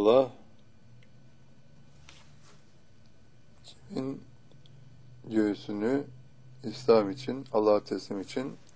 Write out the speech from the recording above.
inşallah kimin göğsünü İslam için, Allah'a teslim için